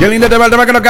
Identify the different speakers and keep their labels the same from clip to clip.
Speaker 1: Qué lindo tema, el tema que nos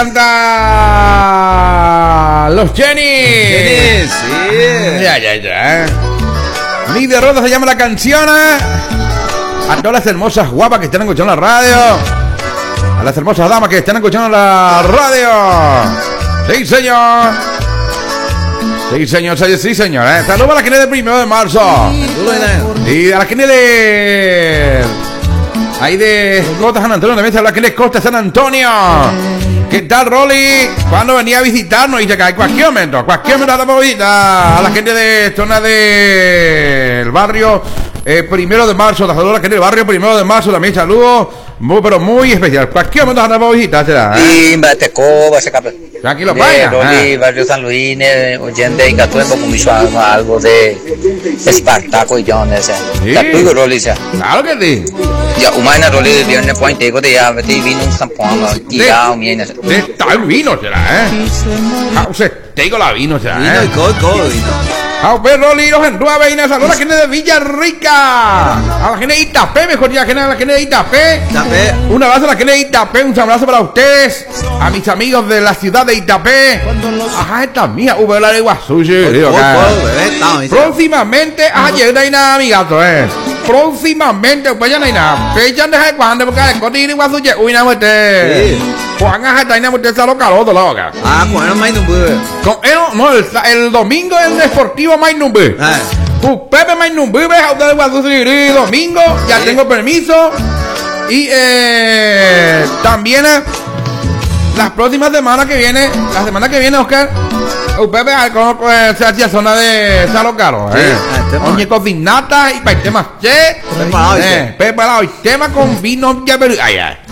Speaker 1: canta los Jenny.
Speaker 2: Sí.
Speaker 1: Ya. Ni derrota se llama la canción. A todas las hermosas guapas que están escuchando la radio. A las hermosas damas que están escuchando la radio. Sí, señor. Sí, señor. Saludos a la gente del 1 de marzo. Y a la gente de... Ahí de Costa San Antonio también se habla que es Costa San Antonio. ¿Qué tal, Rolly? Cuando venía a visitarnos y en cualquier momento damos visita a la gente de zona del barrio 1 de marzo. Saludos a la gente del barrio 1 de marzo también, saludos. Muy especial. Cualquier momento damos visita, será. Tranquilo, vaya.
Speaker 3: Rolly, barrio San Luis, oyente y Catué, algo de Espartaco y John ese.
Speaker 1: Sí.
Speaker 3: Rolly,
Speaker 1: claro que sí.
Speaker 3: Ya, umana Rolly, viernes puente, de ya, vino un zampón, tirado, viene.
Speaker 1: De tal vino será, te digo la vino será,
Speaker 2: Vino y coco,
Speaker 1: A ver, Rolly, los enruabeines, saludos a la gente de Villarrica, a la gente de Itapé, mejor ya, a la gente de Itapé. Un abrazo a la gente de Itapé, un abrazo para ustedes, a mis amigos de la ciudad de Itapé. Ajá, esta mía, la de Iguazú, próximamente, ayer no hay nada, amigato, próximamente, pues ya no hay nada. Fechan de cuando, porque el cotín de Iguazú, uy, no, usted. Juan Ajá, y no, usted se lo caló, loca.
Speaker 2: Bueno,
Speaker 1: no, el domingo el Deportivo Mainumbe. Pepe Mainumbe, domingo, ya tengo permiso. Y también la semana que viene, Oscar, Pepe se hacía zona de Salo Caro. Oye, cocinata y para el tema preparado, y tema con vino ya, pero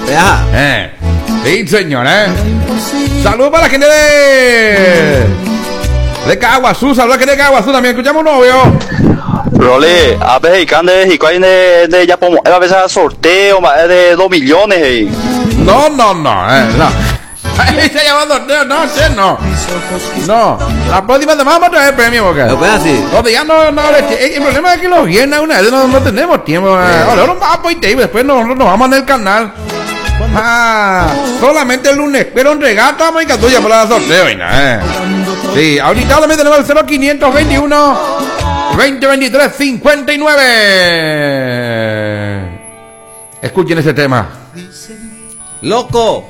Speaker 1: sí, señor, saludos para la gente de Caguazú, saludos a la gente de Caguazú también, escuchamos novio.
Speaker 4: Rolly, a veces y cuál de ya como a veces sorteo de 2 millones.
Speaker 1: No. Ahí se llama sorteo, no. La próxima semana vamos a traer el premio, porque el problema es que los viernes una vez no tenemos tiempo. Ahora vamos a apoyar y después nos vamos en el canal. Solamente el lunes, pero en regata vamos a ir a tuya por la sorteo. Sí, ahorita también tenemos el 0521 2023 59. Escuchen ese tema.
Speaker 2: Loco.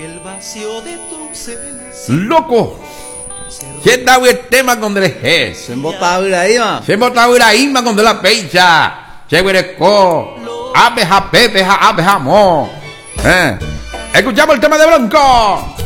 Speaker 1: ¿Qué tal el tema con el G?
Speaker 2: Se embotaba Iraíma
Speaker 1: con de la pecha. Cheguereco. Abeja pepe, abeja mo. Escuchamos el tema de Bronco.